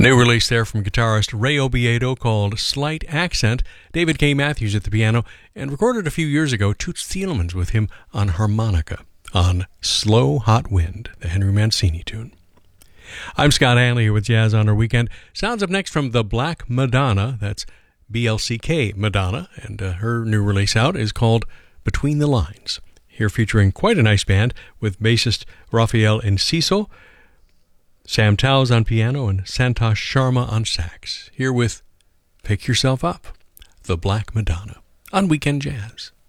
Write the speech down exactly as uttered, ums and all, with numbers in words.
New release there from guitarist Ray Obiedo called Slight Accent. David K. Matthews at the piano, and recorded a few years ago, Toots Thielemans with him on harmonica on Slow Hot Wind, the Henry Mancini tune. I'm Scott Hanley here with Jazz on Our Weekend. Sounds up next from The Black Madonna. That's B L C K Madonna, and uh, her new release out is called Between the Lines. Here featuring quite a nice band with bassist Rafael Enciso, Sam Towles on piano, and Santosh Sharma on sax. Here with Pick Yourself Up, The Black Madonna, on Weekend Jazz.